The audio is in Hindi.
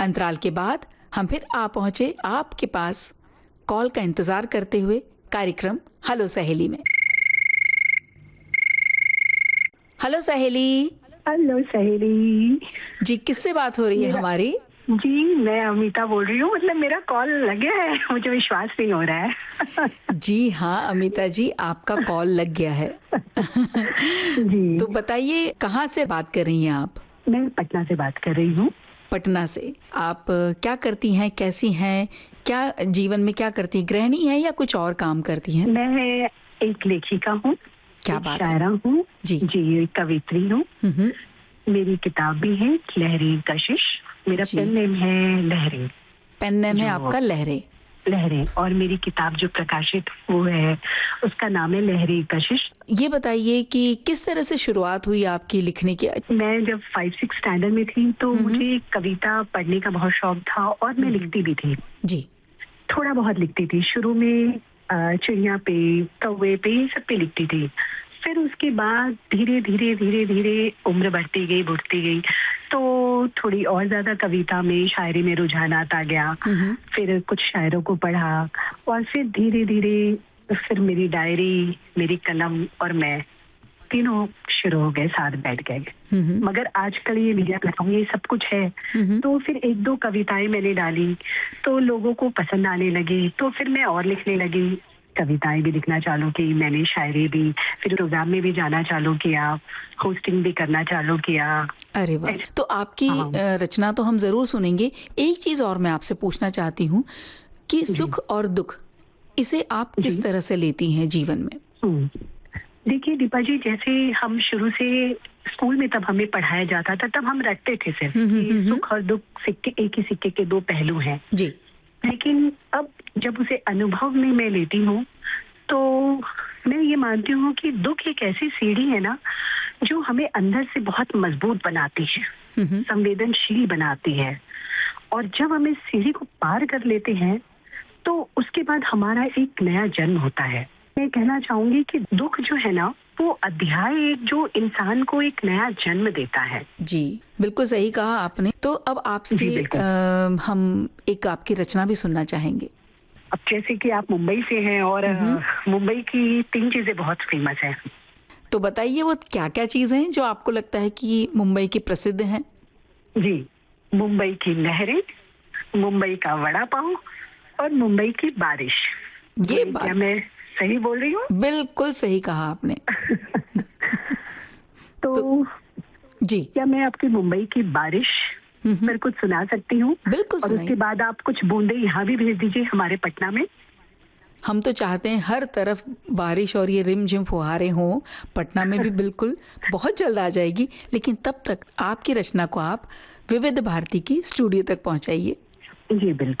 अंतराल के बाद हम फिर आ पहुंचे आपके पास कॉल का इंतजार करते हुए कार्यक्रम हेलो सहेली में। हेलो सहेली। हेलो सहेली जी, किससे बात हो रही है हमारी? जी, मैं अमिता बोल रही हूँ। मतलब मेरा कॉल लग गया है, मुझे विश्वास नहीं हो रहा है। जी हाँ अमिता जी, आपका कॉल लग गया है। जी, तो बताइए, कहाँ से बात कर रही हैं आप? मैं पटना से बात कर रही हूँ। पटना से। आप क्या करती हैं, कैसी हैं, क्या जीवन में क्या करती हैं? गृहिणी हैं या कुछ और काम करती हैं? मैं एक लेखिका हूँ, क्या एक बात है। शायरा हूँ जी। जी, एक कवित्री हूँ। मेरी किताब भी है लहरें कशिश। मेरा जी। पेन नेम है लहरें। पेन नेम है जो आपका लहरें। लहरें, और मेरी किताब जो प्रकाशित वो है उसका नाम है लहरें कशिश। ये बताइए कि किस तरह से शुरुआत हुई आपकी लिखने की? मैं जब 5-6 स्टैंडर्ड में थी तो मुझे कविता पढ़ने का बहुत शौक था और मैं लिखती भी थी। जी। थोड़ा बहुत लिखती थी शुरू में, चिड़िया पे, कौवे पे, सब पे लिखती थी। फिर उसके बाद धीरे धीरे धीरे धीरे उम्र बढ़ती गई तो थोड़ी और ज्यादा कविता में, शायरी में रुझानात आ गया। फिर कुछ शायरों को पढ़ा और फिर धीरे धीरे फिर मेरी डायरी, मेरी कलम और मैं तीनों शुरू हो गए, साथ बैठ गए। मगर आजकल ये मीडिया प्लेटफॉर्म ये सब कुछ है, तो फिर 1-2 कविताएं मैंने डाली तो लोगों को पसंद आने लगी, तो फिर मैं और लिखने लगी, कविताएं भी लिखना चालू की मैंने, शायरी भी, फिर प्रोग्राम में भी जाना चालू किया, होस्टिंग भी करना चालू किया। अरे वाह! तो आपकी रचना तो हम जरूर सुनेंगे। एक चीज और मैं आपसे पूछना चाहती हूँ कि सुख और दुख, इसे आप किस तरह से लेती हैं जीवन में? देखिए दीपा जी, जैसे हम शुरू से स्कूल में तब हमें पढ़ाया जाता था, तब हम रटते थे सिर्फ कि सुख और दुख सिक्के, एक ही सिक्के के 2 पहलू हैं। जी। लेकिन अब जब उसे अनुभव में मैं लेती हूँ तो मैं ये मानती हूँ कि दुख एक ऐसी सीढ़ी है ना जो हमें अंदर से बहुत मजबूत बनाती है, संवेदनशील बनाती है, और जब हम इस सीढ़ी को पार कर लेते हैं तो उसके बाद हमारा एक नया जन्म होता है। मैं कहना चाहूंगी कि दुख जो है ना, वो अध्याय एक जो इंसान को एक नया जन्म देता है। जी, बिल्कुल सही कहा आपने। तो अब आपसे हम एक आपकी रचना भी सुनना चाहेंगे। अब जैसे कि आप मुंबई से हैं और मुंबई की 3 चीजें बहुत फेमस हैं, तो बताइए वो क्या-क्या चीजें हैं जो आपको लगता है कि मुंबई की प्रसिद्ध हैं? जी, मुंबई की लहरें, मुंबई का वड़ा पाव और मुंबई की बारिश। ये क्या बात मैं सही बोल रही हूँ? बिल्कुल सही कहा आपने। तो जी, क्या मैं आपकी मुंबई की बारिश पर कुछ सुना सकती हूँ? बिल्कुल और सुनाइए। उसके बाद आप कुछ बूंदे यहाँ भी भेज दीजिए हमारे पटना में। हम तो चाहते हैं हर तरफ बारिश और ये रिमझिम फुहारें हों। पटना में भी बिल्कुल बहुत जल्द आ जाएगी, लेकिन तब तक आपकी रचना को आप विविध भारती की स्टूडियो तक पहुंचाइए। जी बिल्कुल।